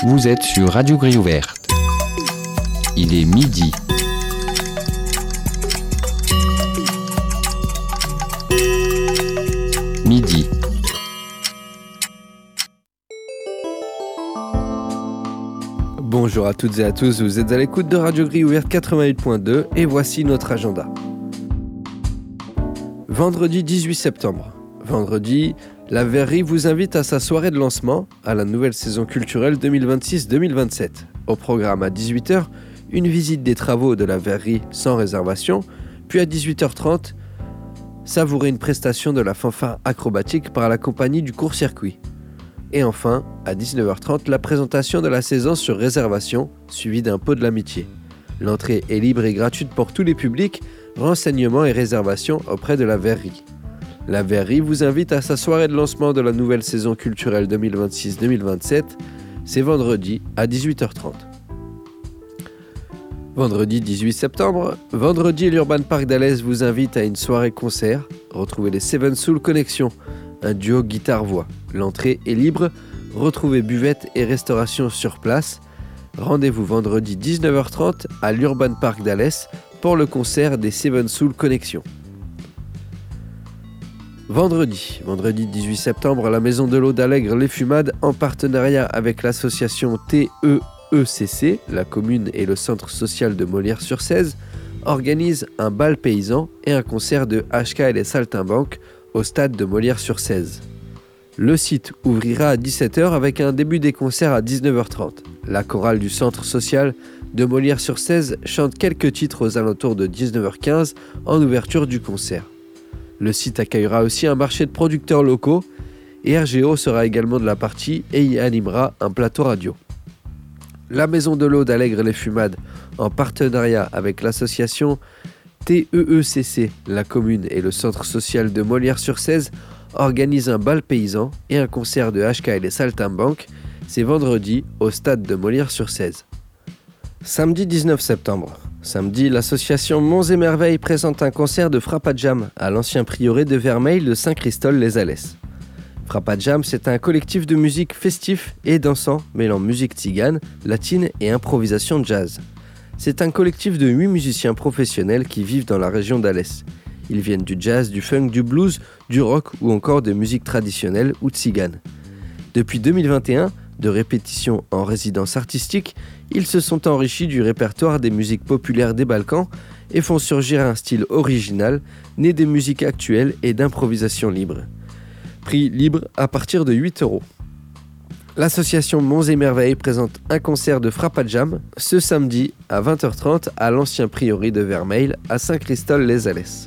Vous êtes sur Radio Grille Ouverte. Il est midi. Midi. Bonjour à toutes et à tous, vous êtes à l'écoute de Radio Grille Ouverte 88.2 et voici notre agenda. Vendredi 18 septembre. Vendredi, la Verrerie vous invite à sa soirée de lancement à la nouvelle saison culturelle 2026-2027. Au programme à 18h, une visite des travaux de la Verrerie sans réservation, puis à 18h30, savourer une prestation de la fanfare acrobatique par la compagnie du court-circuit. Et enfin, à 19h30, la présentation de la saison sur réservation, suivie d'un pot de l'amitié. L'entrée est libre et gratuite pour tous les publics, renseignements et réservations auprès de la Verrerie. La Verrerie vous invite à sa soirée de lancement de la nouvelle saison culturelle 2026-2027, c'est vendredi à 18h30. Vendredi 18 septembre, vendredi l'Urban Park d'Alès vous invite à une soirée concert. Retrouvez les Seven Soul Connection, un duo guitare-voix. L'entrée est libre, retrouvez buvette et restauration sur place. Rendez-vous vendredi 19h30 à l'Urban Park d'Alès pour le concert des Seven Soul Connection. Vendredi 18 septembre, la Maison de l'Eau d'Allègre Les Fumades, en partenariat avec l'association TEECC, la commune et le centre social de Molières-sur-Cèze, organise un bal paysan et un concert de HK et les Saltimbanques au stade de Molières-sur-Cèze. Le site ouvrira à 17h avec un début des concerts à 19h30. La chorale du centre social de Molières-sur-Cèze chante quelques titres aux alentours de 19h15 en ouverture du concert. Le site accueillera aussi un marché de producteurs locaux et RGO sera également de la partie et y animera un plateau radio. La Maison de l'Eau d'Allègre Les Fumades, en partenariat avec l'association TEECC, la commune et le centre social de Molières-sur-Cèze, organise un bal paysan et un concert de HK et les Saltimbanques. C'est vendredi au stade de Molières-sur-Cèze. Samedi 19 septembre. Samedi, l'association Monts et Merveilles présente un concert de Frappadjam à l'ancien prieuré de Vermeil de Saint-Christol-les-Alès. Frappadjam, c'est un collectif de musique festif et dansant, mêlant musique tzigane, latine et improvisation jazz. C'est un collectif de 8 musiciens professionnels qui vivent dans la région d'Alès. Ils viennent du jazz, du funk, du blues, du rock ou encore de musique traditionnelle ou tzigane. Depuis 2021, de répétitions en résidence artistique, ils se sont enrichis du répertoire des musiques populaires des Balkans et font surgir un style original, né des musiques actuelles et d'improvisation libre. Prix libre à partir de 8€. L'association Monts et Merveilles présente un concert de Frappadjam ce samedi à 20h30 à l'ancien prieuré de Vermeil à Saint-Christol-les-Alès.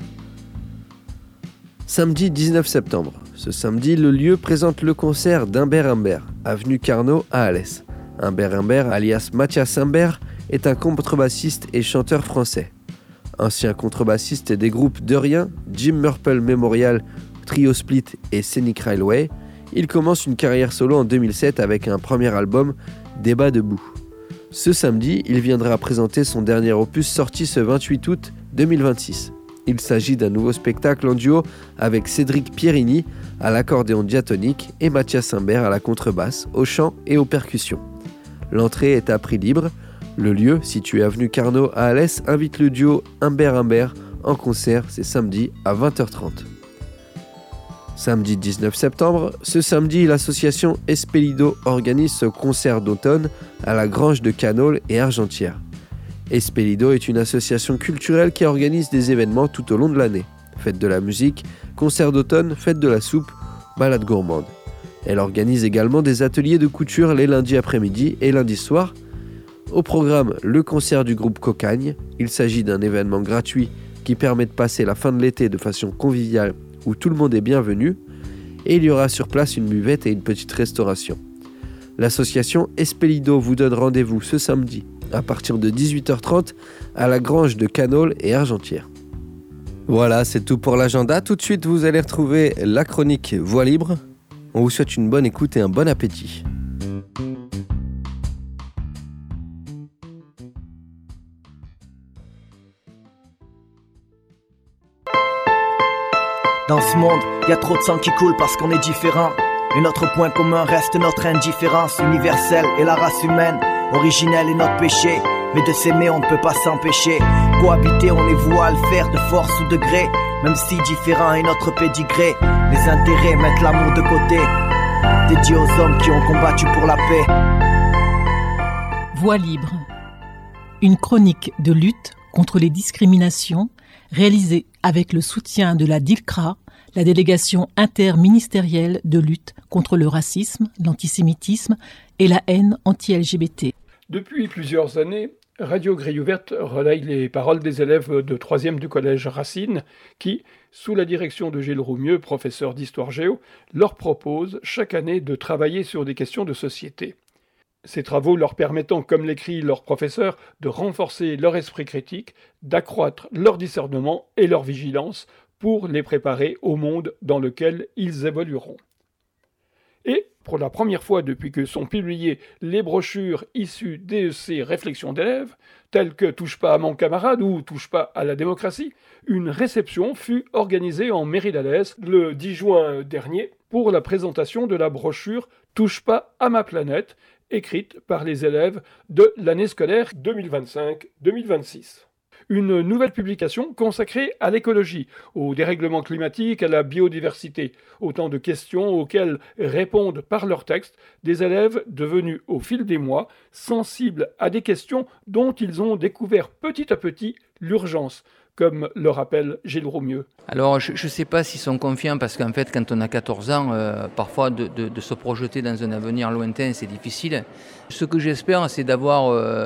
Samedi 19 septembre. Ce samedi, le lieu présente le concert d'Humbert Humbert, avenue Carnot à Alès. Humbert Humbert, alias Mathias Humbert, est un contrebassiste et chanteur français. Ancien contrebassiste des groupes De Rien, Jim Murple Memorial, Trio Split et Scenic Railway, il commence une carrière solo en 2007 avec un premier album, Débat debout. Ce samedi, il viendra présenter son dernier opus sorti ce 28 août 2026. Il s'agit d'un nouveau spectacle en duo avec Cédric Pierini à l'accordéon diatonique et Mathias Humbert à la contrebasse, au chant et aux percussions. L'entrée est à prix libre. Le lieu, situé avenue Carnot à Alès, invite le duo Humbert-Humbert en concert, c'est samedi à 20h30. Samedi 19 septembre, ce samedi, l'association Espelido organise ce concert d'automne à la Grange de Canole et Argentière. Espelido est une association culturelle qui organise des événements tout au long de l'année. Fête de la musique, concert d'automne, fête de la soupe, balade gourmande. Elle organise également des ateliers de couture les lundis après-midi et lundis soir. Au programme, le concert du groupe Cocagne. Il s'agit d'un événement gratuit qui permet de passer la fin de l'été de façon conviviale où tout le monde est bienvenu. Et il y aura sur place une buvette et une petite restauration. L'association Espelido vous donne rendez-vous ce samedi à partir de 18h30 à la Grange de Canole et Argentière. Voilà, c'est tout pour l'agenda. Tout de suite, vous allez retrouver la chronique Voix libre. On vous souhaite une bonne écoute et un bon appétit. Dans ce monde, y a trop de sang qui coule parce qu'on est différent. Et notre point commun reste notre indifférence universelle et la race humaine. Originelle est notre péché, mais de s'aimer on ne peut pas s'empêcher. Cohabiter on est voué à le faire de force ou de gré. Même si différent est notre pédigré, les intérêts mettent l'amour de côté. Dédié aux hommes qui ont combattu pour la paix. Voix libre. Une chronique de lutte contre les discriminations réalisée avec le soutien de la DILCRA, la délégation interministérielle de lutte contre le racisme, l'antisémitisme et la haine anti-LGBT. Depuis plusieurs années, Radio Grille Ouverte relaye les paroles des élèves de 3e du collège Racine qui, sous la direction de Gilles Roumieux, professeur d'histoire géo, leur propose chaque année de travailler sur des questions de société. Ces travaux leur permettant, comme l'écrit leur professeur, de renforcer leur esprit critique, d'accroître leur discernement et leur vigilance pour les préparer au monde dans lequel ils évolueront. Et, pour la première fois depuis que sont publiées les brochures issues de ces réflexions d'élèves, telles que « Touche pas à mon camarade » ou « Touche pas à la démocratie », une réception fut organisée en mairie d'Alès le 10 juin dernier pour la présentation de la brochure « Touche pas à ma planète », écrite par les élèves de l'année scolaire 2025-2026. Une nouvelle publication consacrée à l'écologie, au dérèglement climatique, à la biodiversité. Autant de questions auxquelles répondent par leur texte des élèves devenus au fil des mois sensibles à des questions dont ils ont découvert petit à petit l'urgence, comme le rappelle Gilles Roumieux. Alors je ne sais pas s'ils sont confiants parce qu'en fait quand on a 14 ans, parfois de se projeter dans un avenir lointain c'est difficile. Ce que j'espère c'est d'avoir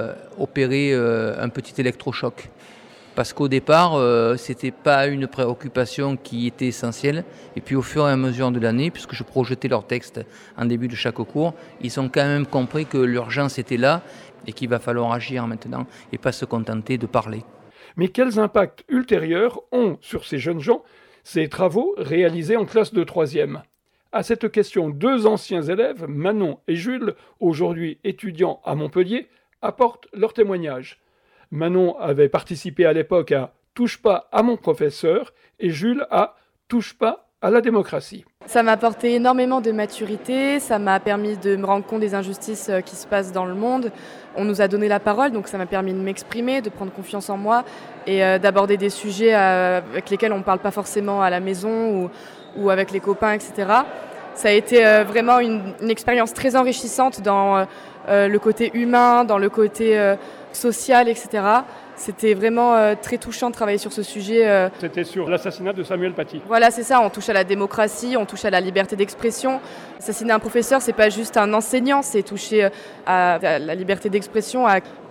opéré un petit électrochoc. Parce qu'au départ, c'était pas une préoccupation qui était essentielle. Et puis au fur et à mesure de l'année, puisque je projetais leurs textes en début de chaque cours, ils ont quand même compris que l'urgence était là et qu'il va falloir agir maintenant et pas se contenter de parler. Mais quels impacts ultérieurs ont sur ces jeunes gens ces travaux réalisés en classe de 3e ? À cette question, 2 anciens élèves, Manon et Jules, aujourd'hui étudiants à Montpellier, apportent leur témoignage. Manon avait participé à l'époque à « Touche pas à mon professeur » et Jules à « Touche pas à la démocratie ». Ça m'a apporté énormément de maturité, ça m'a permis de me rendre compte des injustices qui se passent dans le monde. On nous a donné la parole, donc ça m'a permis de m'exprimer, de prendre confiance en moi et d'aborder des sujets avec lesquels on ne parle pas forcément à la maison ou avec les copains, etc. Ça a été vraiment une expérience très enrichissante dans le côté humain, dans le côté social, etc. C'était vraiment très touchant de travailler sur ce sujet. C'était sur l'assassinat de Samuel Paty. Voilà, c'est ça, on touche à la démocratie, on touche à la liberté d'expression. Assassiner un professeur, c'est pas juste un enseignant, c'est toucher à la liberté d'expression.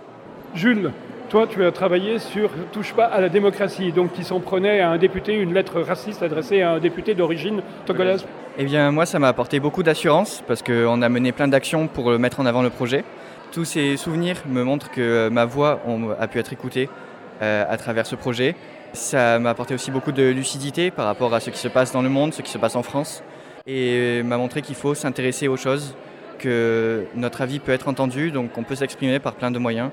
Jules, toi tu as travaillé sur « Touche pas à la démocratie », donc qui s'en prenait à un député, une lettre raciste adressée à un député d'origine togolaise. Eh bien moi ça m'a apporté beaucoup d'assurance parce qu'on a mené plein d'actions pour mettre en avant le projet. Tous ces souvenirs me montrent que ma voix a pu être écoutée à travers ce projet. Ça m'a apporté aussi beaucoup de lucidité par rapport à ce qui se passe dans le monde, ce qui se passe en France. Et m'a montré qu'il faut s'intéresser aux choses, que notre avis peut être entendu, donc on peut s'exprimer par plein de moyens.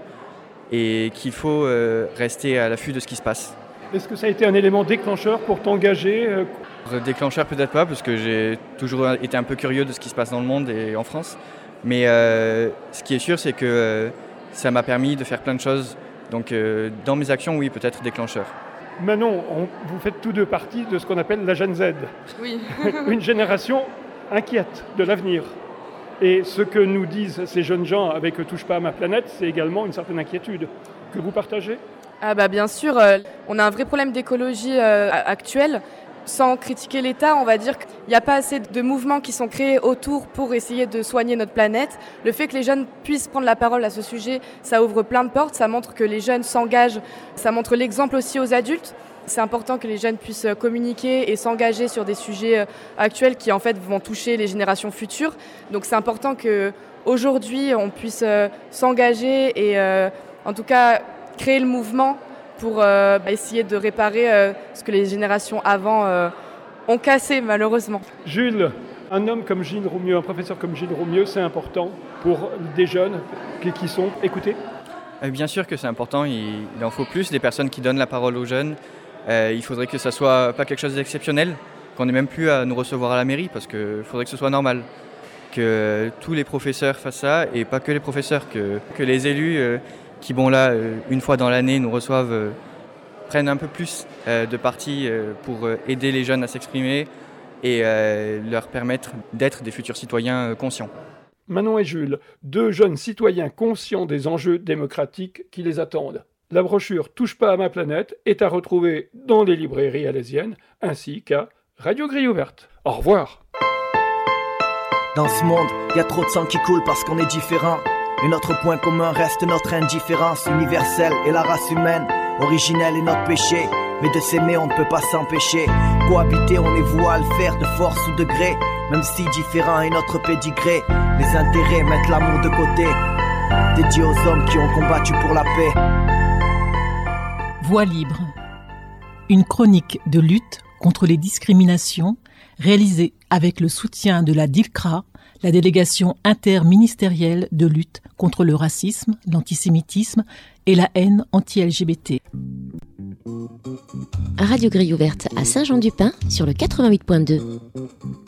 Et qu'il faut rester à l'affût de ce qui se passe. Est-ce que ça a été un élément déclencheur pour t'engager Déclencheur peut-être pas, parce que j'ai toujours été un peu curieux de ce qui se passe dans le monde et en France. Mais ce qui est sûr, c'est que ça m'a permis de faire plein de choses. Donc dans mes actions, oui, peut-être déclencheur. Manon, vous faites tous deux partie de ce qu'on appelle la Gen Z. Oui. Une génération inquiète de l'avenir. Et ce que nous disent ces jeunes gens avec « Touche pas à ma planète », c'est également une certaine inquiétude que vous partagez ? Ah bah bien sûr, on a un vrai problème d'écologie actuel. Sans critiquer l'État, on va dire qu'il n'y a pas assez de mouvements qui sont créés autour pour essayer de soigner notre planète. Le fait que les jeunes puissent prendre la parole à ce sujet, ça ouvre plein de portes, ça montre que les jeunes s'engagent, ça montre l'exemple aussi aux adultes. C'est important que les jeunes puissent communiquer et s'engager sur des sujets actuels qui en fait vont toucher les générations futures. Donc c'est important qu'aujourd'hui on puisse s'engager et en tout cas créer le mouvement pour essayer de réparer ce que les générations avant ont cassé malheureusement. Jules, un homme comme Gilles Roumieux, un professeur comme Gilles Roumieux, c'est important pour des jeunes qui sont écoutés ? Bien sûr que c'est important, il en faut plus, des personnes qui donnent la parole aux jeunes. Il faudrait que ça soit pas quelque chose d'exceptionnel, qu'on n'ait même plus à nous recevoir à la mairie, parce qu'il faudrait que ce soit normal, que tous les professeurs fassent ça, et pas que les professeurs, que les élus qui, une fois dans l'année, nous reçoivent, prennent un peu plus de parti pour aider les jeunes à s'exprimer et leur permettre d'être des futurs citoyens conscients. Manon et Jules, 2 jeunes citoyens conscients des enjeux démocratiques qui les attendent. La brochure Touche pas à ma planète est à retrouver dans les librairies alésiennes ainsi qu'à Radio Grille Ouverte. Au revoir. Dans ce monde, y a trop de sang qui coule parce qu'on est différent. Et notre point commun reste notre indifférence universelle et la race humaine. Originelle est notre péché, mais de s'aimer on ne peut pas s'empêcher. Cohabiter on est voué à le faire de force ou de gré. Même si différent est notre pédigré, les intérêts mettent l'amour de côté. Dédié aux hommes qui ont combattu pour la paix. Voix libre. Une chronique de lutte contre les discriminations réalisée avec le soutien de la DILCRA, la délégation interministérielle de lutte contre le racisme, l'antisémitisme et la haine anti-LGBT. Radio Grille Ouverte à Saint-Jean-du-Pin sur le 88.2.